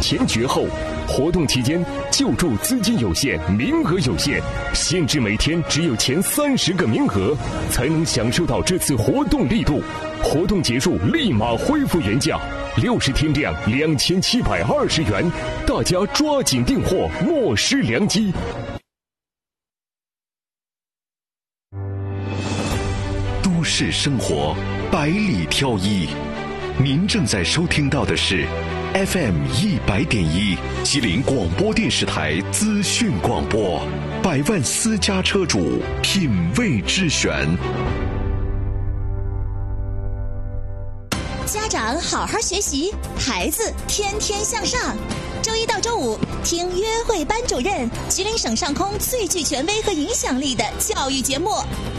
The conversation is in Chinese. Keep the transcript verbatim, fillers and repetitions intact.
前绝后。活动期间，救助资金有限，名额有限，限制每天只有前三十个名额，才能享受到这次活动力度。活动结束立马恢复原价，六十天量两千七百二十元，大家抓紧订货，莫失良机。 都市生活百里挑一，您正在收听到的是 F M 一百点一吉林广播电视台资讯广播，百万私家车主品味之选。 家长好好学习，孩子天天向上。周一到周五听约会班主任，吉林省上空最具权威和影响力的教育节目，